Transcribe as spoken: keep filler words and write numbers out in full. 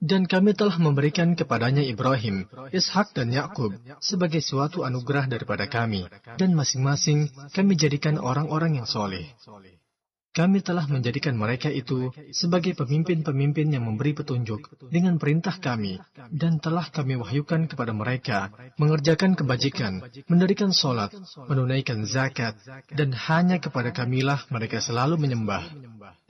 Dan kami telah memberikan kepadanya Ibrahim, Ishak dan Yakub sebagai suatu anugerah daripada kami, dan masing-masing kami jadikan orang-orang yang soleh. Kami telah menjadikan mereka itu sebagai pemimpin-pemimpin yang memberi petunjuk dengan perintah kami, dan telah kami wahyukan kepada mereka mengerjakan kebajikan, mendirikan solat, menunaikan zakat, dan hanya kepada kamilah mereka selalu menyembah.